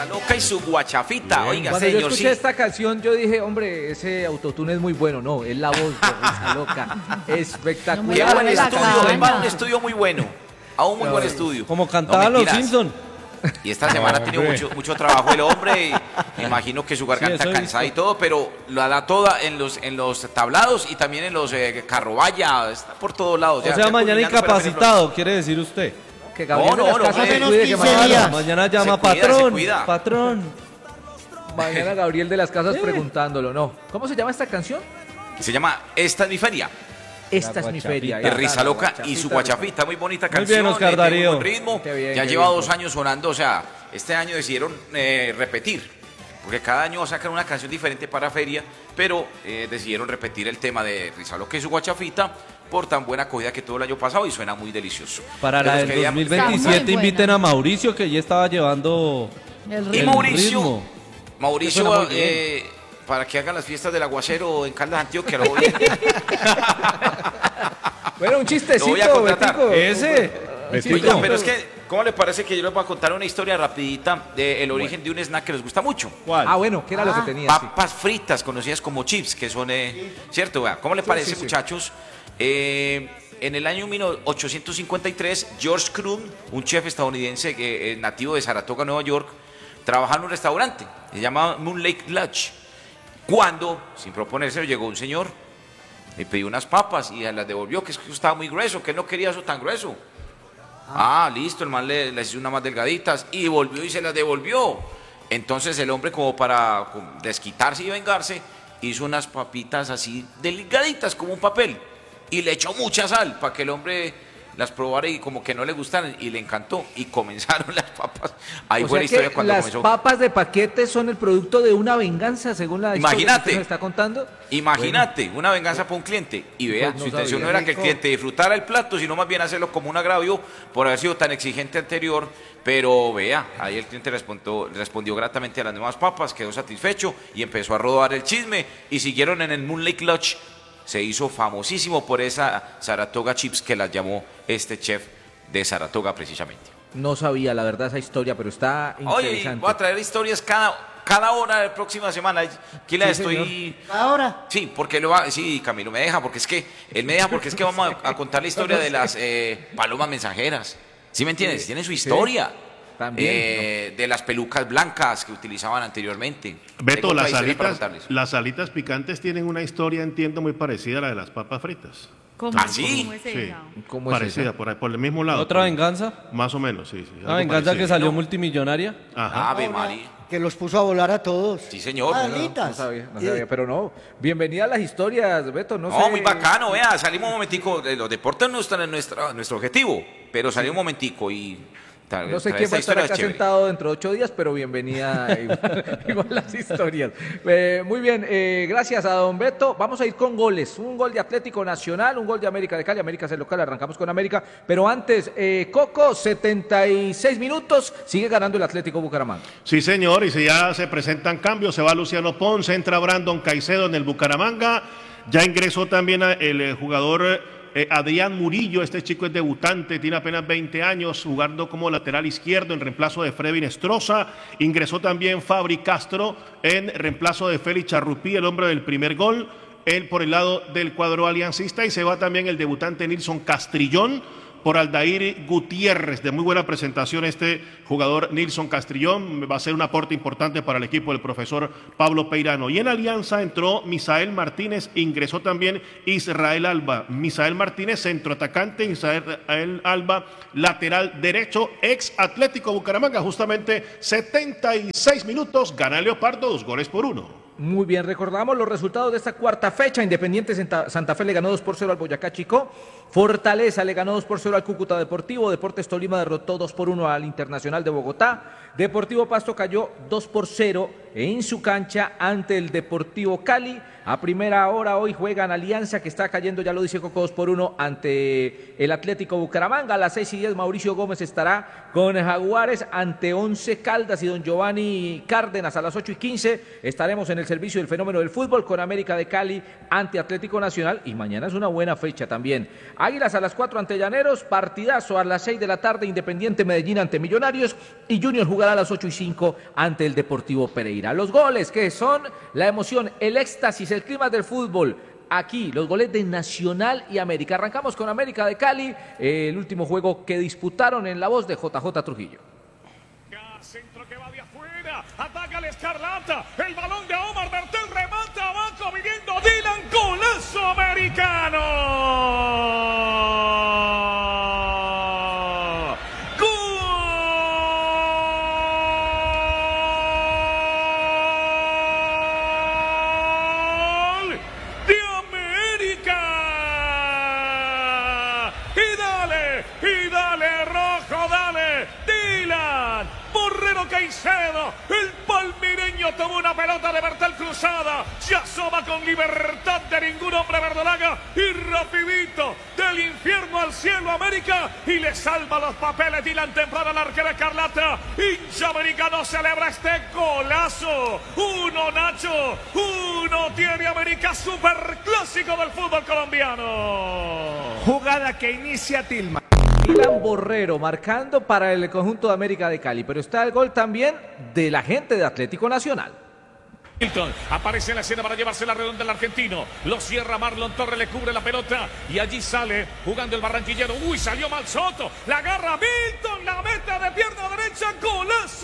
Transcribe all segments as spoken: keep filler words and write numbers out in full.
Risa Loca y su guachafita. Oiga, Cuando señor, yo escuché sí. esta canción, yo dije, hombre, ese autotune es muy bueno. No, es la voz de Risa Loca. Qué Espectacular. buen la estudio, cabaña. él va a un estudio muy bueno. A un muy No, buen eh, estudio. Como No, cantaban los mentiras. Simpson. Y esta semana ha tenido mucho, mucho trabajo el hombre. Y me imagino que su garganta eso he cansada y visto. todo, pero la da toda en los, en los tablados y también en los eh, carrovalla. Está por todos lados. O Ya- sea, ya mañana culminando, pero incapacitado, quiere decir usted. Que Gabriel No, de las no, no, Casas no, se menos cuide, que quince mañana, días. Mañana llama Se cuida, se patrón, cuida. patrón. mañana Gabriel de las Casas preguntándolo, ¿no? ¿Cómo se llama esta canción? Se llama Esta es mi feria. Esta es mi feria. De Risa Loca y su guachafita, muy bonita Muy canción. bien, Oscar eh, tiene Darío. un buen ritmo. Qué bien, ya qué lleva bien, dos pues. años sonando, o sea, este año decidieron eh, repetir, porque cada año sacan una canción diferente para feria, pero eh, decidieron repetir el tema de Risa Loca y su guachafita por tan buena acogida que tuvo el año pasado y suena muy delicioso. Para la Entonces, del queríamos- dos mil veintisiete Está muy inviten buena. a Mauricio, que ya estaba llevando El Y el ritmo. Mauricio, ritmo. Mauricio, Suena muy bien. eh, para que hagan las fiestas del aguacero en Caldas, Antioquia, lo voy a... Bueno, un chistecito, Lo voy a contratar. Betico. Ese. Un Betico. Oiga, chistecito. pero es que, ¿cómo le parece que yo les voy a contar una historia rapidita del origen de un snack que les gusta mucho? ¿Cuál? Ah, bueno, ¿qué era lo que tenía? Sí. Papas fritas, conocidas como chips, que son, eh, ¿cierto? Vea, ¿cómo le parece, sí, sí. muchachos? Eh, en el año mil ochocientos cincuenta y tres, George Crumb, un chef estadounidense que, eh, nativo de Saratoga, Nueva York, trabajaba en un restaurante, se llamaba Moon Lake Lodge, cuando, sin proponérselo, llegó un señor, le pidió unas papas y las devolvió, que es que eso estaba muy grueso, que él no quería eso tan grueso. Ah, listo, el man le, les hizo unas más delgaditas y volvió y se las devolvió. Entonces el hombre, como para como desquitarse y vengarse, hizo unas papitas así delgaditas como un papel y le echó mucha sal para que el hombre las probara y como que no le gustaran y le encantó y comenzaron las papas. Ahí O fue sea la historia que cuando las comenzó. papas de paquete son el producto de una venganza, según la historia que Imagínate. usted nos está contando. Imagínate, una venganza para un cliente. Y vea, Pues no su intención sabía. no era que el cliente disfrutara el plato, sino más bien hacerlo como un agravio por haber sido tan exigente anterior. Pero vea, ahí el cliente respondió, respondió gratamente a las nuevas papas, quedó satisfecho y empezó a rodar el chisme. Y siguieron en el Moon Lake Lodge. Se hizo famosísimo por esa Saratoga Chips que las llamó este chef de Saratoga precisamente. No sabía, la verdad, esa historia, pero está Oye, interesante. voy a traer historias cada, cada hora de la próxima semana. Aquí la Sí, estoy... Ahora. Sí, porque lo va, sí, Camilo me deja, porque es que él me deja, porque es que vamos a, a contar la historia de las eh, palomas mensajeras. ¿Sí me entiendes? Tiene su historia. También, Eh, de las pelucas blancas que utilizaban anteriormente. Beto, Tengo las otra historia para alitas, contarles. las alitas picantes tienen una historia, entiendo, muy parecida a la de las papas fritas. ¿Cómo? ¿Ah, sí? ¿Cómo es Sí, esa? ¿Cómo es parecida, esa? por, ahí, por el mismo lado. ¿Otra por- venganza? Más o menos, sí. sí Una algo venganza parecido. que salió No. multimillonaria. Ajá. Ave María. Que los puso a volar a todos. Sí, señor. Alitas. No sabía, no Y- sabía, pero no. Bienvenida a las historias, Beto. No, No, sé. muy bacano, vea, salimos un momentico, de los deportes no están en nuestra, nuestro objetivo, pero salió un momentico y... tra- No sé trae quién esta va a estar historia acá chévere. sentado dentro de ocho días, pero bienvenida igual, igual las historias. Eh, muy bien, eh, gracias a don Beto. Vamos a ir con goles. Un gol de Atlético Nacional, un gol de América de Cali. América es el local, arrancamos con América. Pero antes, eh, Coco, setenta y seis minutos, sigue ganando el Atlético Bucaramanga. Sí, señor, y si ya se presentan cambios, se va Luciano Ponce, entra Brandon Caicedo en el Bucaramanga. Ya ingresó también a- el eh, jugador... Eh, Adrián Murillo, este chico es debutante, tiene apenas veinte años, jugando como lateral izquierdo en reemplazo de Freddy Nestroza. Ingresó también Fabri Castro en reemplazo de Félix Charrupí, el hombre del primer gol, él por el lado del cuadro aliancista, y se va también el debutante Nilson Castrillón por Aldair Gutiérrez. De muy buena presentación este jugador Nilson Castrillón, va a ser un aporte importante para el equipo del profesor Pablo Peirano. Y en Alianza entró Misael Martínez, ingresó también Israel Alba. Misael Martínez, centroatacante, Israel Alba, lateral derecho, ex Atlético Bucaramanga, justamente setenta y seis minutos, gana el Leopardo, dos goles por uno. Muy bien, recordamos los resultados de esta cuarta fecha. Independiente Santa, Santa Fe le ganó dos por cero al Boyacá Chicó. Fortaleza le ganó dos por cero al Cúcuta Deportivo. Deportes Tolima derrotó dos por uno al Internacional de Bogotá. Deportivo Pasto cayó dos por cero en su cancha ante el Deportivo Cali. A primera hora hoy juegan Alianza, que está cayendo, ya lo dice Coco, dos por uno ante el Atlético Bucaramanga. A las seis y diez Mauricio Gómez estará con Jaguares ante Once Caldas y don Giovanni Cárdenas. A las ocho y quince estaremos en el servicio del fenómeno del fútbol con América de Cali ante Atlético Nacional, y mañana es una buena fecha también. Águilas a las cuatro ante Llaneros, partidazo a las seis de la tarde, Independiente Medellín ante Millonarios, y Junior jugará a las ocho y cinco ante el Deportivo Pereira. Los goles que son la emoción, el éxtasis, el clima del fútbol. Aquí, los goles de Nacional y América. Arrancamos con América de Cali, eh, el último juego que disputaron en la voz de J J Trujillo. Centro que va de afuera, ataca el Escarlata, el balón de Omar Bertel, remata abajo, viniendo Dylan, golazo americano. Gol de América. Y dale, y dale, rojo, dale, Dylan. Borrero Caicedo, el palmireño tomó una pelota de Bertel cruzada, se asoma con libertad de ningún hombre verdolaga y rapidito del infierno al cielo América y le salva los papeles Dylan temprano al arquero Escarlata. Hincha americano celebra este golazo. Uno Nacho, uno tiene América, superclásico del fútbol colombiano. Jugada que inicia Tilma. Dylan Borrero marcando para el conjunto de América de Cali, pero está el gol también de la gente de Atlético Nacional. Milton aparece en la escena para llevarse la redonda el argentino, lo cierra Marlon Torres, le cubre la pelota y allí sale jugando el barranquillero. Uy, salió mal Soto, la agarra Milton, la mete de pierna derecha, golazo.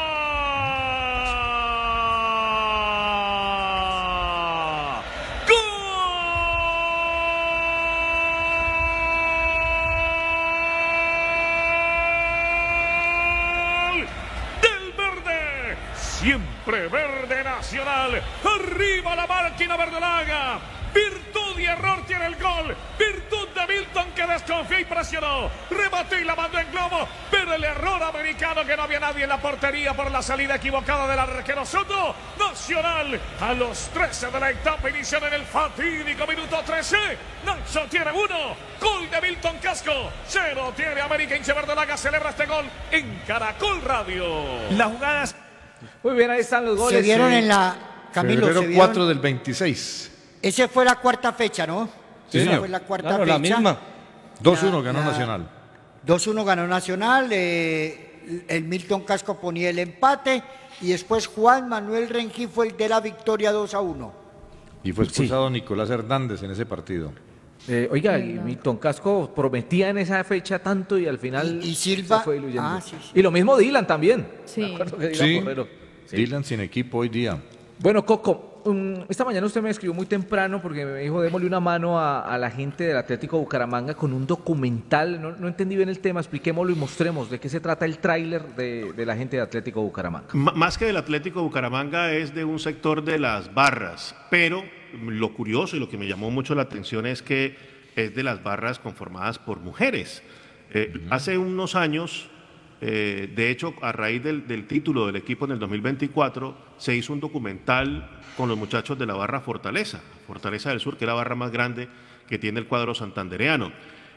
Siempre verde Nacional, arriba la máquina verdolaga, virtud y error tiene el gol, virtud de Milton que desconfió y presionó, remató y la mandó en globo, pero el error americano que no había nadie en la portería por la salida equivocada del arquero Soto. Nacional a los trece de la etapa inicial en el fatídico minuto trece, Nacho tiene uno, gol de Milton Casco, cero tiene América. Hincha verdolaga celebra este gol en Caracol Radio. Las jugadas. Muy bien, ahí están los goles. Se vieron eh. en la... Camilo, Febrero se vieron... cuatro del veintiséis. Esa fue la cuarta fecha, ¿no? Sí, Esa señor. fue la cuarta Claro, fecha. la misma. dos uno ganó la- Nacional. dos uno ganó Nacional, eh, el Milton Casco ponía el empate y después Juan Manuel Rengifo fue el de la victoria dos a uno. Y fue expulsado Nicolás Hernández en ese partido. Eh, oiga, y Milton Casco prometía en esa fecha tanto y al final Y- y Silva- se fue diluyendo. ah, sí, sí. Y lo mismo Dylan también. Sí. Me acuerdo que Dylan Sí, Borrero. Sí. Dylan sin equipo hoy día. Bueno, Coco, um, esta mañana usted me escribió muy temprano porque me dijo, démosle una mano a, a la gente del Atlético Bucaramanga con un documental. No, no entendí bien el tema, expliquémoslo y mostremos de qué se trata el tráiler de, de la gente de Atlético Bucaramanga. M- Más que del Atlético Bucaramanga es de un sector de las barras, pero lo curioso y lo que me llamó mucho la atención es que es de las barras conformadas por mujeres. Eh, hace unos años, eh, de hecho, a raíz del, del título del equipo en el dos mil veinticuatro, se hizo un documental con los muchachos de la barra Fortaleza, Fortaleza del Sur, que es la barra más grande que tiene el cuadro santandereano.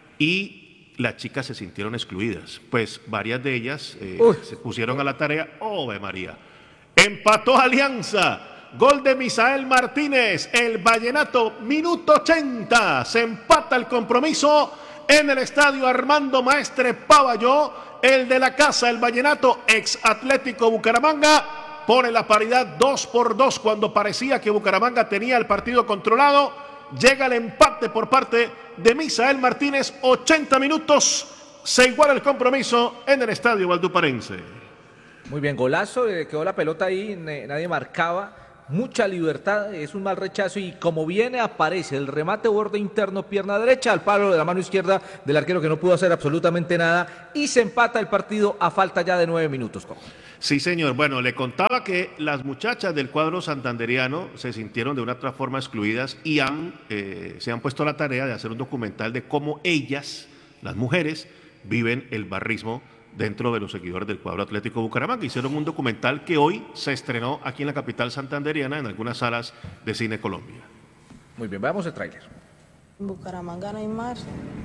Y las chicas se sintieron excluidas, pues varias de ellas eh, Uy. se pusieron a la tarea. ¡Oh, María! Empató Alianza. Gol de Misael Martínez, el Vallenato, minuto ochenta. Se empata el compromiso en el estadio Armando Maestre Pavalló. El de la casa, el Vallenato, ex Atlético Bucaramanga, pone la paridad dos por dos cuando parecía que Bucaramanga tenía el partido controlado. Llega el empate por parte de Misael Martínez, ochenta minutos. Se iguala el compromiso en el estadio valduparense. Muy bien, golazo, eh, quedó la pelota ahí, ne- nadie marcaba. Mucha libertad, es un mal rechazo y como viene aparece el remate borde interno, pierna derecha al palo de la mano izquierda del arquero que no pudo hacer absolutamente nada y se empata el partido a falta ya de nueve minutos. Coco. Sí, señor. Bueno, le contaba que las muchachas del cuadro santanderiano se sintieron de una otra forma excluidas y han, eh, se han puesto a la tarea de hacer un documental de cómo ellas, las mujeres, viven el barrismo dentro de los seguidores del cuadro Atlético Bucaramanga. Hicieron un documental que hoy se estrenó aquí en la capital santanderiana en algunas salas de Cine Colombia. Muy bien, veamos el tráiler. En Bucaramanga no hay mar.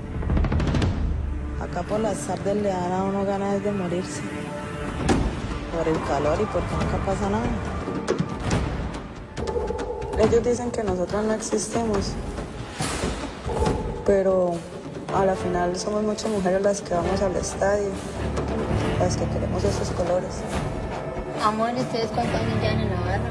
Acá por las tardes le dan a uno ganas de morirse. Por el calor y porque nunca pasa nada. Ellos dicen que nosotros no existimos. Pero a la final somos muchas mujeres las que vamos al estadio. Las que queremos esos colores. Amor, ¿ustedes cuántos años llevan en la barra?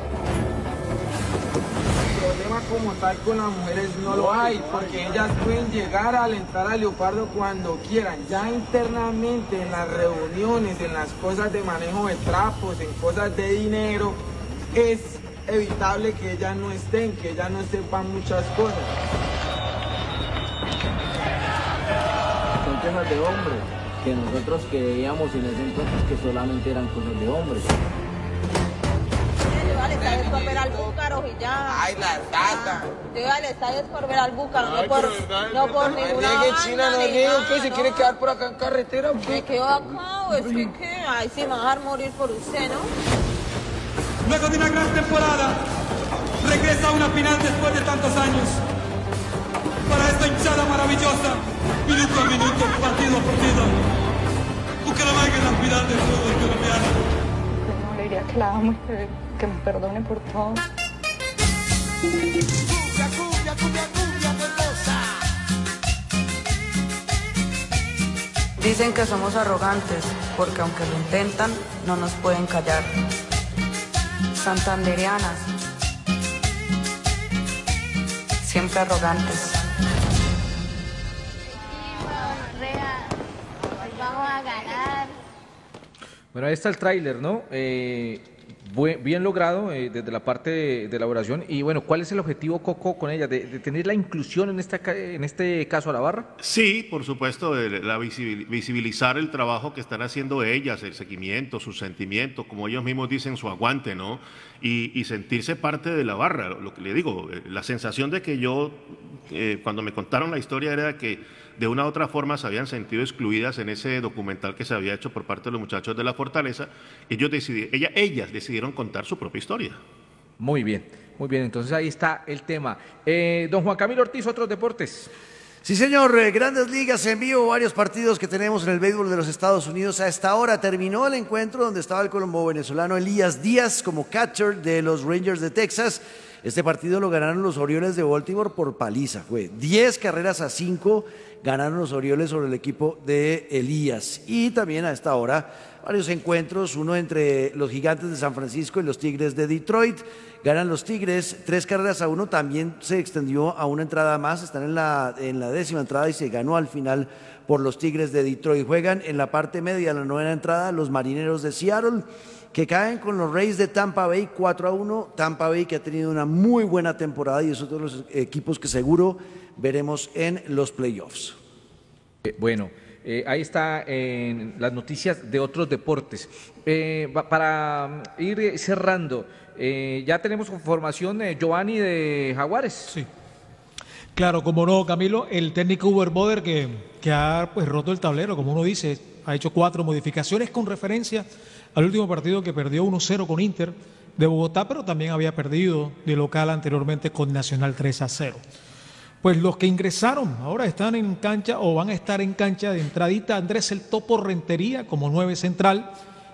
El problema como tal con las mujeres no lo hay, porque ellas pueden llegar a alentar a Leopardo cuando quieran. Ya internamente en las reuniones, en las cosas de manejo de trapos, en cosas de dinero, es evitable que ellas no estén, que ellas no sepan muchas cosas. Son temas de hombres, que nosotros creíamos en ese entonces que solamente eran cosas de hombres. Vale, está es por ver al búcaro y ya. Ay, la tata. Vale, está es por ver al búcaro, no por, no por ninguna banda. China no ni digo nada, que se no. quiere quedar por acá en carretera o qué. ¿Me quedo acá o es que qué? Ay, sí, me va a dejar morir por usted, ¿no? Luego de una gran temporada, regresa a una final después de tantos años. Para esta hinchada maravillosa, minuto a minuto, partido a partido. Bucaramanga es la final del fútbol colombiano. No, le diría que la amo y que, que me perdone por todo. Cumbia, cumbia, cumbia, cumbia, hermosa. Dicen que somos arrogantes, porque aunque lo intentan, no nos pueden callar. Santanderianas, siempre arrogantes. Vamos a ganar. Bueno, ahí está el tráiler, ¿no? Eh, buen- bien logrado eh, desde la parte de, de elaboración. Y bueno, ¿cuál es el objetivo, Coco, con ella? ¿De, de tener la inclusión en, esta, ca- en este caso a la barra? Sí, por supuesto, el- la visibil- visibilizar el trabajo que están haciendo ellas, el seguimiento, sus sentimientos, como ellos mismos dicen, su aguante, ¿no? Y, y sentirse parte de la barra. Lo que le digo, eh, la sensación de que yo, eh, cuando me contaron la historia, era que de una u otra forma se habían sentido excluidas en ese documental que se había hecho por parte de los muchachos de la Fortaleza. Ellos decidieron, ella, ellas decidieron contar su propia historia. Muy bien, muy bien. Entonces ahí está el tema. Eh, don Juan Camilo Ortiz, otros deportes. Sí, señor, eh, Grandes Ligas en vivo, varios partidos que tenemos en el béisbol de los Estados Unidos. A esta hora terminó el encuentro donde estaba el colombo venezolano Elías Díaz como catcher de los Rangers de Texas. Este partido lo ganaron los Orioles de Baltimore por paliza. Fue diez carreras a cinco, ganaron los Orioles sobre el equipo de Elías. Y también a esta hora varios encuentros, uno entre los Gigantes de San Francisco y los Tigres de Detroit. Ganan los Tigres, tres carreras a uno, también se extendió a una entrada más, están en la, en la décima entrada y se ganó al final por los Tigres de Detroit. Juegan en la parte media, la novena entrada, los Marineros de Seattle, que caen con los Rays de Tampa Bay cuatro a uno. Tampa Bay que ha tenido una muy buena temporada y es otro de los equipos que seguro veremos en los playoffs. Eh, bueno, eh, ahí está en las noticias de otros deportes. Eh, va- para mm, ir eh, cerrando, eh, ya tenemos formación de Giovanni de Jaguares. Sí. Claro, como no, Camilo, el técnico Uber Boder que, que ha pues, roto el tablero, como uno dice, ha hecho cuatro modificaciones con referencia al último partido que perdió uno cero con Inter de Bogotá, pero también había perdido de local anteriormente con Nacional tres a cero. Pues los que ingresaron ahora están en cancha o van a estar en cancha de entradita. Andrés El Topo Rentería como nueve central.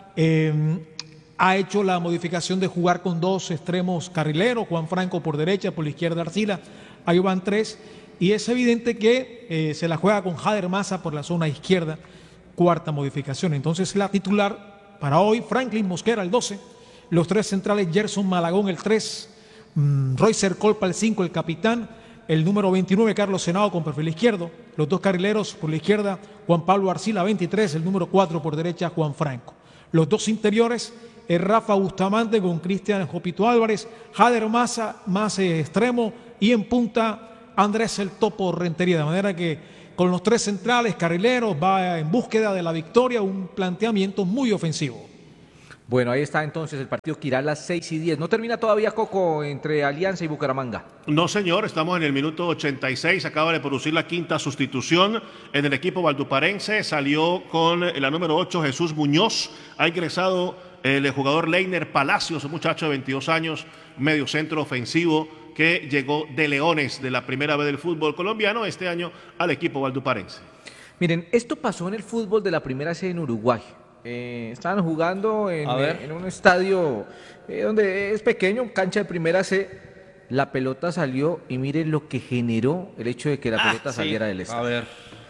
Eh, ha hecho la modificación de jugar con dos extremos carrileros, Juan Franco por derecha, por la izquierda Arcila. Ahí van tres. Y es evidente que eh, se la juega con Jader Maza por la zona izquierda. Cuarta modificación. Entonces la titular para hoy, Franklin Mosquera el doce. Los tres centrales, Gerson Malagón el tres. Mm, Roycer Colpa el cinco, el capitán. El número veintinueve, Carlos Senado con perfil izquierdo. Los dos carrileros por la izquierda, Juan Pablo Arcila, veintitrés. El número cuatro por derecha, Juan Franco. Los dos interiores, eh, Rafa Bustamante con Cristian Jopito Álvarez. Jader Maza, más eh, extremo. Y en punta, Andrés El Topo Rentería. De manera que con los tres centrales, carrileros, va en búsqueda de la victoria. Un planteamiento muy ofensivo. Bueno, ahí está entonces el partido que irá a las seis y diez. ¿No termina todavía, Coco, entre Alianza y Bucaramanga? No, señor, estamos en el minuto ochenta y seis, acaba de producir la quinta sustitución en el equipo valduparense, salió con la número ocho Jesús Muñoz, ha ingresado el jugador Leiner Palacios, un muchacho de veintidós años, medio centro ofensivo, que llegó de Leones de la primera vez del fútbol colombiano este año al equipo valduparense. Miren, esto pasó en el fútbol de la primera C en Uruguay. Eh, estaban jugando en, eh, en un estadio eh, donde es pequeño, cancha de primera C. La pelota salió y miren lo que generó el hecho de que la ah, pelota sí. saliera del estadio. A ver.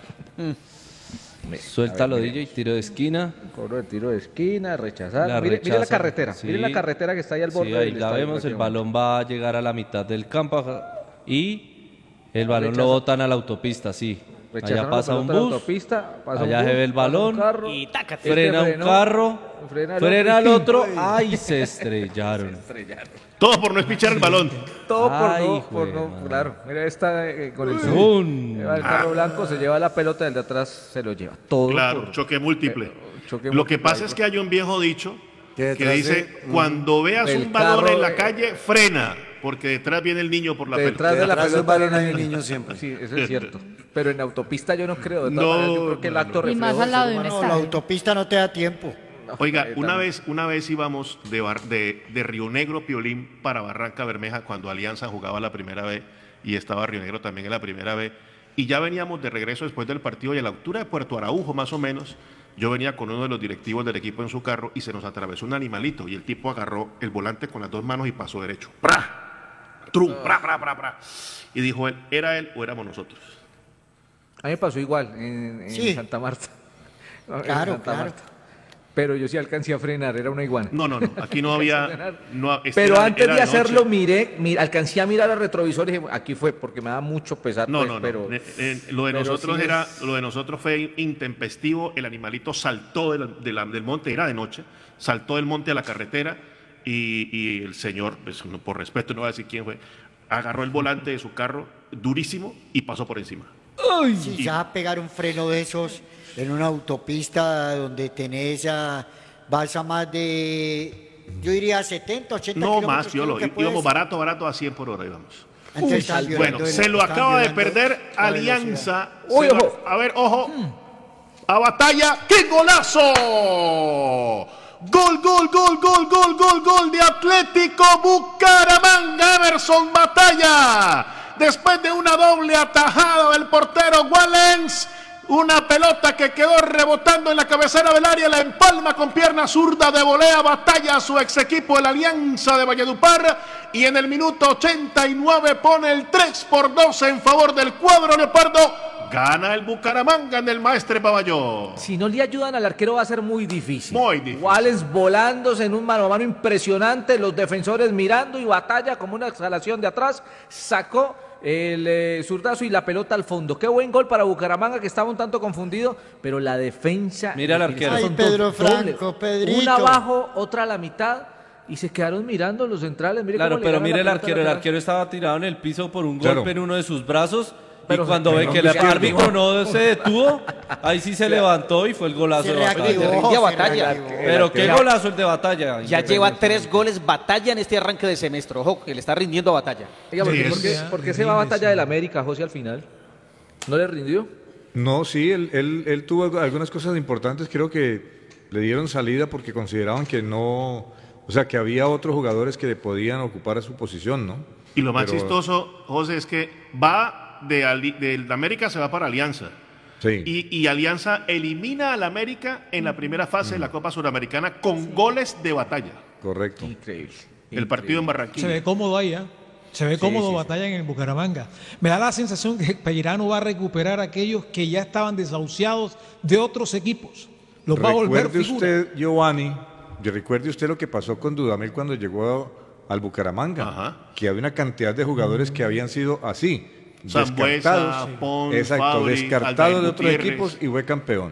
Mm. Suéltalo, D J, tiro de esquina. Cobro de tiro de esquina, rechazar. La mire, mire la carretera, sí. Miren la carretera que está ahí al borde. Sí, ahí la vemos, el balón va a llegar a la mitad del campo y el balón lo botan a la autopista, sí. Rechazaron allá pasa un bus, autopista, pasa allá un bus, se ve el balón, un carro, y tácate, frena este un carro, frena el frena otro, el otro ¡ay! Se estrellaron. Se estrellaron. Todo por no espichar el balón. Todo por Ay, no, por no, claro. Mira, esta eh, con el zoom. Lleva el carro ah. blanco, se lleva la pelota, el de atrás se lo lleva. Todo. Claro, por, choque múltiple. Eh, choque lo múltiple, que pasa es que hay un viejo dicho que dice, de, cuando veas un balón en la calle, frena. Porque detrás viene el niño por la pelota. Detrás de la pelota balón hay un niño siempre. Sí, eso es cierto. Pero en autopista yo no creo. De todas no, maneras, yo creo que el acto y más al lado de un estadio. No, la autopista no te da tiempo. No, Oiga, una vez, una vez íbamos de, Bar, de, de Río Negro, Piolín, para Barranca Bermeja cuando Alianza jugaba la primera vez y estaba Río Negro también en la primera vez. Y ya veníamos de regreso después del partido y a la altura de Puerto Araujo más o menos, yo venía con uno de los directivos del equipo en su carro y se nos atravesó un animalito y el tipo agarró el volante con las dos manos y pasó derecho. ¡Pra! Trum, pra, pra, pra, pra. Y dijo él, ¿era él o éramos nosotros? A mí me pasó igual en, en sí. Santa Marta. Claro, en Santa claro. Marta. Pero yo sí alcancé a frenar, era una iguana. No, no, no, aquí no había... No, Pero era, antes era de hacerlo, noche. miré, miré, alcancé a mirar al retrovisor y dije, aquí fue, porque me da mucho pesar. No, pues, no, no. Pero, eh, eh, lo, de pero nosotros sí era, es... lo de nosotros fue intempestivo, el animalito saltó de la, de la, del monte, era de noche, saltó del monte a la carretera y, y el señor, pues, no, por respeto no voy a decir quién fue, agarró el volante de su carro durísimo y pasó por encima. Uy. Si y... ya pegar un freno de esos en una autopista donde tenés a, vas a más de, yo diría setenta, ochenta no kilómetros. Más, yo lo íbamos barato, barato a cien por hora íbamos. Uy, bueno, se lo acaba de perder Alianza. Uy, lo, ojo. A ver, ojo. A Batalla. ¡Qué golazo! Gol, gol, gol, gol, gol, gol, gol de Atlético Bucaramanga. Emerson Batalla. Después de una doble atajada del portero Wallens, una pelota que quedó rebotando en la cabecera del área, la empalma con pierna zurda de volea Batalla a su ex equipo, el Alianza de Valledupar, y en el minuto ochenta y nueve pone el tres por dos en favor del cuadro leopardo. Gana el Bucaramanga en el Maestre Paballó. Si no le ayudan al arquero va a ser muy difícil. Muy difícil. Wallens volándose en un mano a mano impresionante, los defensores mirando y Batalla como una exhalación de atrás, sacó el eh, zurdazo y la pelota al fondo. Qué buen gol para Bucaramanga, que estaba un tanto confundido, pero la defensa... Mira el arquero. Ay, Pedro Franco, Pedrito. Una abajo, otra a la mitad, y se quedaron mirando los centrales. Mire claro, cómo pero le mire el arquero, el lateral. arquero estaba tirado en el piso por un Claro. golpe en uno de sus brazos. Pero y cuando se- ve pero que el se árbitro no se detuvo, ahí sí se levantó y fue el golazo Se de Batalla. reactivó, se Batalla. reactivó. Pero qué golazo el de Batalla. Ya lleva tres goles Batalla en este arranque de semestre. Ojo, que le está rindiendo a Batalla. Oiga, ¿por, Sí, qué, por qué- es- por qué se va a Batalla del América, José, al final? ¿No le rindió? No, sí, él, él, él tuvo algu- algunas cosas importantes, creo que le dieron salida porque consideraban que no, o sea, que había otros jugadores que le podían ocupar su posición, ¿no? Y lo más Pero- chistoso, José, es que va de, Ali- de América, se va para Alianza. Sí. Y, y Alianza elimina al América en la primera fase de la Copa Suramericana con goles de Batalla. Correcto. Increíble. El partido en Barranquilla. Se ve cómodo ahí, ¿ah? Se ve cómodo Batalla en el Bucaramanga. Me da la sensación que Pellerano va a recuperar a aquellos que ya estaban desahuciados de otros equipos. Los va a volver Recuerde figura. usted, Giovanni, y recuerde usted lo que pasó con Dudamel cuando llegó al Bucaramanga, Ajá. que había una cantidad de jugadores que habían sido así, Sambuesa, descartados, Pons, exacto, Fabri, descartados Aldair de otros Gutiérrez. equipos y fue campeón.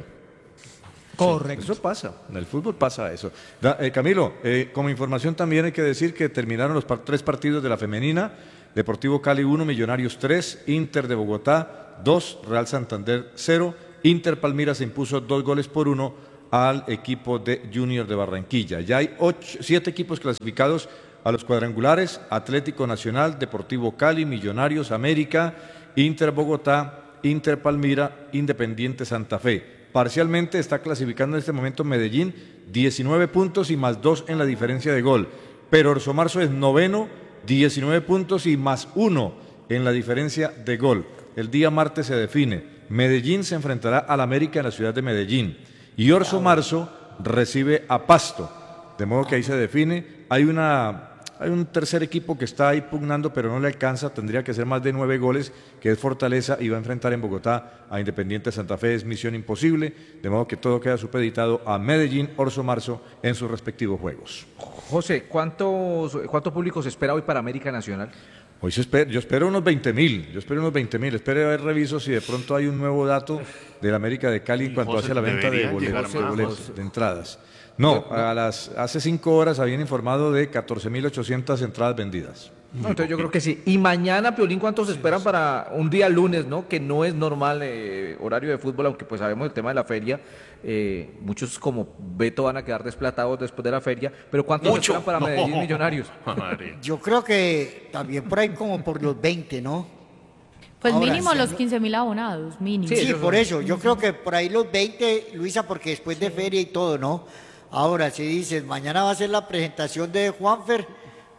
Correcto. Eso pasa, en el fútbol pasa eso. Da- eh, Camilo, eh, como información también hay que decir que terminaron los par- tres partidos de la femenina, Deportivo Cali uno, Millonarios tres, Inter de Bogotá dos, Real Santander cero, Inter Palmira se impuso dos goles por uno al equipo de Junior de Barranquilla. Ya hay ocho, siete equipos clasificados a los cuadrangulares: Atlético Nacional, Deportivo Cali, Millonarios, América, Inter Bogotá, Inter Palmira, Independiente Santa Fe. Parcialmente está clasificando en este momento Medellín, diecinueve puntos y más dos en la diferencia de gol. Pero Orso Marzo es noveno, diecinueve puntos y más uno en la diferencia de gol. El día martes se define. Medellín se enfrentará al América en la ciudad de Medellín. Y Orso Marzo recibe a Pasto. De modo que ahí se define. Hay una... Hay un tercer equipo que está ahí pugnando, pero no le alcanza, tendría que ser más de nueve goles, que es Fortaleza, y va a enfrentar en Bogotá a Independiente Santa Fe, es misión imposible, de modo que todo queda supeditado a Medellín, Orso Marzo, en sus respectivos juegos. José, ¿cuántos, ¿cuánto público se espera hoy para América Nacional? Hoy se espera, yo espero unos veinte mil, yo espero unos veinte mil, espero a ver, reviso si de pronto hay un nuevo dato de la América de Cali en cuanto José, hace la venta de boletos, de, boletos, de entradas. No, a las, hace cinco horas habían informado de catorce mil ochocientas entradas vendidas. No, entonces yo creo que sí. Y mañana, Piolín, ¿cuántos esperan para un día lunes, no? Que no es normal eh, horario de fútbol, aunque pues sabemos el tema de la feria. Eh, muchos como Beto van a quedar desplatados después de la feria. Pero ¿cuántos Mucho. esperan para Medellín No. Millonarios? Yo creo que también por ahí como por los veinte, ¿no? Pues Ahora, mínimo sí, los ¿no? quince mil abonados, mínimo. Sí, por eso. Yo creo que por ahí los veinte, Luisa, porque después de feria y todo, ¿no? Ahora, si dices, mañana va a ser la presentación de Juanfer,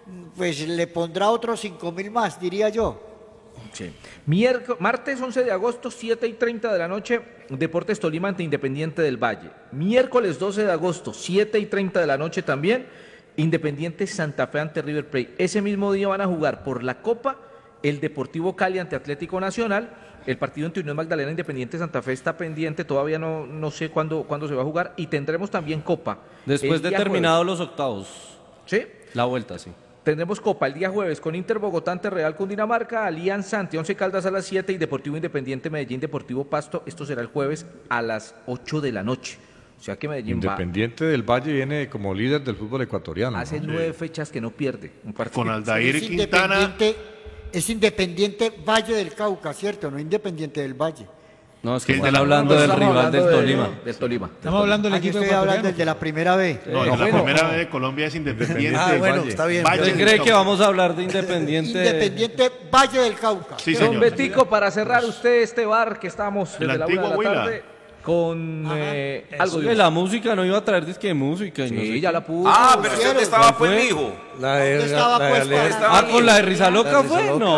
pues le pondrá otros cinco mil más, diría yo. Sí. Miérc- martes once de agosto, siete y treinta de la noche, Deportes Tolima ante Independiente del Valle. Miércoles doce de agosto, siete y treinta de la noche también, Independiente Santa Fe ante River Plate. Ese mismo día van a jugar por la Copa el Deportivo Cali ante Atlético Nacional. El partido entre Unión Magdalena e Independiente Santa Fe está pendiente, todavía no, no sé cuándo, cuándo se va a jugar. Y tendremos también Copa. Después el de día terminados jueves. los octavos. ¿Sí? La vuelta, sí. Tendremos Copa el día jueves con Inter Bogotá ante Real Cundinamarca, Alianza ante Once Caldas a las siete y Deportivo Independiente Medellín Deportivo Pasto. Esto será el jueves a las ocho de la noche. O sea que Medellín Independiente del Valle viene como líder del fútbol ecuatoriano. va. Hace ¿no? nueve fechas que no pierde un partido. Con Aldair Es Quintana. Independiente, es Independiente Valle del Cauca, ¿cierto? No Independiente del Valle. No, es que El están de la- hablando No, del estamos rival hablando del de- Tolima. Del Tolima. Estamos hablando del Aquí equipo estoy hablando ecuatoriano. del de la primera B. No, Eh, la bueno. primera vez de Colombia es Independiente. Ah, bueno, Valle. está bien. Valle ¿Usted del cree que Cauca. vamos a hablar de Independiente? Independiente Valle del Cauca. Sí, Don señor. Betico, para cerrar usted este bar que estamos El desde la una de antiguo la Huila. tarde con eh, algo De de la música no iba a traer disque de música. Y no Sí, sé ya qué. la puso. Ah, pero usted dónde estaba, pues, fue? mijo. La de, ¿Dónde estaba la de puesta? Ale- Estaba Ah, con la de Risa Loca La de fue, Risa no.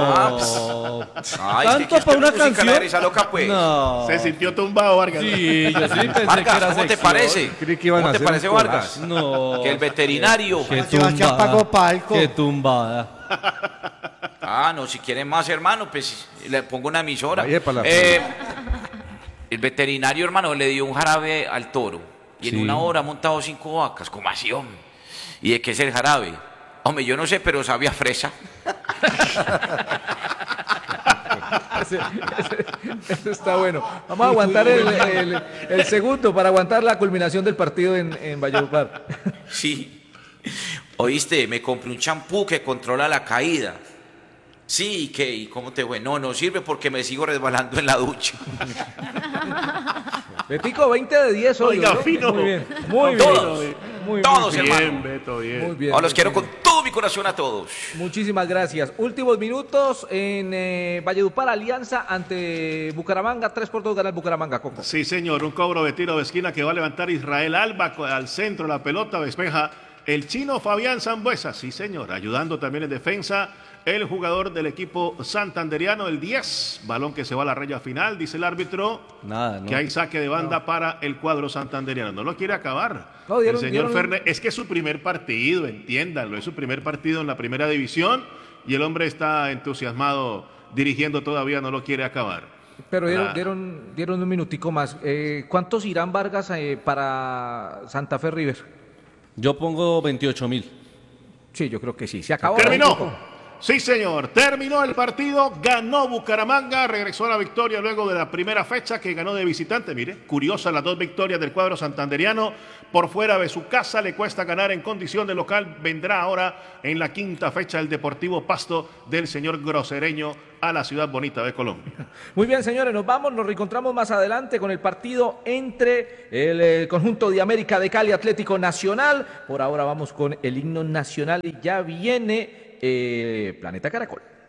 Ay, es que Tanto aquí para una está música, la de canción. Risa Loca, pues. No. Se sintió tumbado, Vargas. Sí, yo sí pensé que Vargas, era ¿cómo te sección. parece? Creí que iban ¿Cómo a te hacer parece, un Vargas? No. Que el veterinario. Qué Sebastián tumbada. pagó palco. Qué tumbada. Ah, no, si quieren más, hermano, pues le pongo una emisora. Ahí es para la Eh, el veterinario, hermano, le dio un jarabe al toro y en Sí. una hora ha montado cinco vacas. ¿Cómo así, hombre? ¿Y de qué es el jarabe? Hombre, yo no sé, pero sabía fresa. Ese- ese- Eso está bueno. Vamos a aguantar el, el- el segundo para aguantar la culminación del partido en, en Valledupar. Sí. Oíste, me compré un champú que controla la caída. Sí, ¿y qué? ¿Y cómo te fue? No, no sirve porque me sigo resbalando en la ducha. Betico, veinte de diez hoy. Oiga, ¿no? fino. Muy bien. Muy Todos. bien. Muy, Todos, muy hermano. Bien, Beto, bien. Muy bien. Oh, los muy quiero bien. con todo mi corazón a todos. Muchísimas gracias. Últimos minutos en eh, Valledupar, Alianza ante Bucaramanga. Tres por dos gana el Bucaramanga, Coco. Sí, señor, un cobro de tiro de esquina que va a levantar Israel Alba co- al centro, la pelota despeja el chino Fabián Sambuesa, sí señor, ayudando también en defensa el jugador del equipo santanderiano, el diez, balón que se va a la raya final, dice el árbitro, Nada, no. que hay saque de banda para el cuadro santanderiano, no lo quiere acabar. No, dieron- el señor dieron- Fernández, es que es su primer partido, entiéndanlo, es su primer partido en la primera división y el hombre está entusiasmado dirigiendo todavía, no lo quiere acabar. Pero dieron, Ah. dieron, dieron un minutico más. Eh, ¿Cuántos irán Vargas eh, para Santa Fe River? Yo pongo veintiocho mil. Sí, yo creo que sí. Se acabó. Terminó. Coco. Sí, señor. Terminó el partido, ganó Bucaramanga, regresó a la victoria luego de la primera fecha que ganó de visitante. Mire, curiosas las dos victorias del cuadro santanderiano. Por fuera de su casa le cuesta ganar en condición de local. Vendrá ahora en la quinta fecha el Deportivo Pasto del señor Grosereño a la ciudad bonita de Colombia. Muy bien, señores, nos vamos, nos reencontramos más adelante con el partido entre el, el conjunto de América de Cali Atlético Nacional. Por ahora vamos con el himno nacional y ya viene eh, Planeta Caracol.